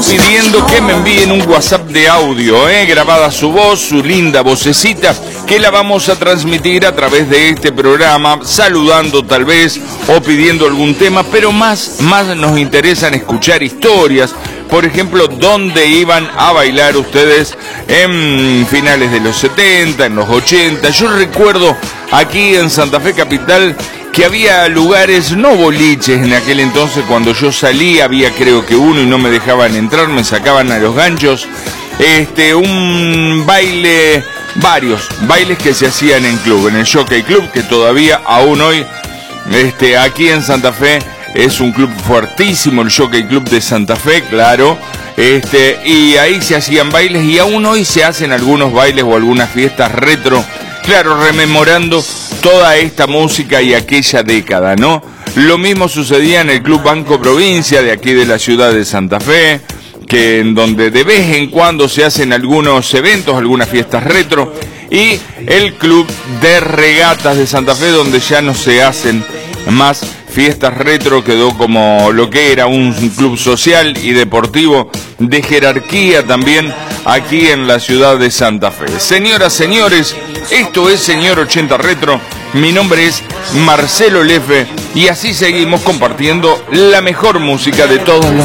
pidiendo que me envíen un WhatsApp de audio, grabada su voz, su linda vocecita, que la vamos a transmitir a través de este programa, saludando tal vez o pidiendo algún tema, pero más nos interesan escuchar historias. Por ejemplo, ¿dónde iban a bailar ustedes en finales de los 70, en los 80? Yo recuerdo aquí en Santa Fe Capital que había lugares, no boliches en aquel entonces, cuando yo salí había creo que uno y no me dejaban entrar, me sacaban a los ganchos, un baile, varios bailes que se hacían en club, en el Jockey Club, que todavía aún hoy, aquí en Santa Fe, es un club fuertísimo, el Jockey Club de Santa Fe, claro, y ahí se hacían bailes y aún hoy se hacen algunos bailes o algunas fiestas retro, claro, rememorando toda esta música y aquella década, ¿no? Lo mismo sucedía en el Club Banco Provincia de aquí de la ciudad de Santa Fe, que en donde de vez en cuando se hacen algunos eventos, algunas fiestas retro, y el Club de Regatas de Santa Fe, donde ya no se hacen más fiestas retro, quedó como lo que era un club social y deportivo de jerarquía también aquí en la ciudad de Santa Fe. Señoras, señores, esto es Señor 80 Retro, mi nombre es Marcelo Lefe y así seguimos compartiendo la mejor música de todos los